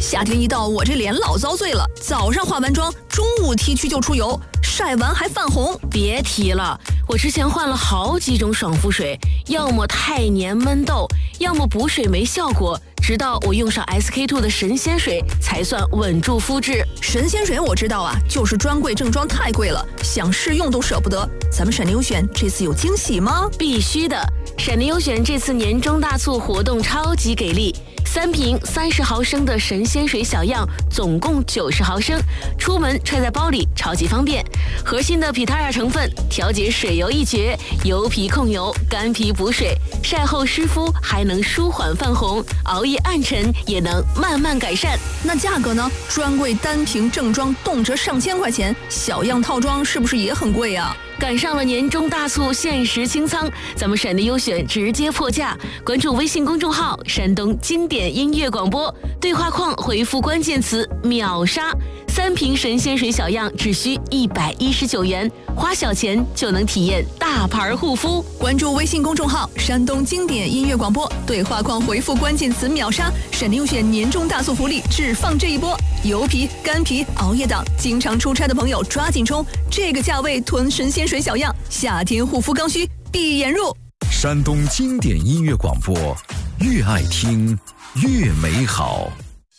夏天一到，我这脸老遭罪了。早上化完妆，中午 T 区就出油，晒完还泛红。 别提了，我之前换了好几种爽肤水，要么太黏闷痘，要么补水没效果。直到我用上 SK-II 的神仙水，才算稳住肤质。 神仙水我知道啊，就是专柜正装太贵了，想试用都舍不得。咱们闪电优选这次有惊喜吗？ 必须的，闪电优选这次年终大促活动超级给力，3瓶30毫升的神仙水小样，总共90毫升，出门揣在包里超级方便。核心的皮塔尔成分调节水油一绝，油皮控油，干皮补水，晒后湿敷还能舒缓泛红，熬夜暗沉也能慢慢改善。 那价格呢？专柜单瓶正装动辄上千块钱，小样套装是不是也很贵啊？ 赶上了年终大促，限时清仓，咱们闪电优选直接破价。关注微信公众号“山东经典音乐广播”，对话框回复关键词“秒杀”，3瓶神仙水小样只需119元，花小钱就能体验大牌护肤。 关注微信公众号“山东经典音乐广播”，对话框回复关键词“秒杀”，闪电优选年终大促福利只放这一波。油皮、干皮、熬夜党，经常出差的朋友抓紧冲，这个价位囤神仙水小样，夏天护肤刚需闭眼入。 山东经典音乐广播，越爱听越美好。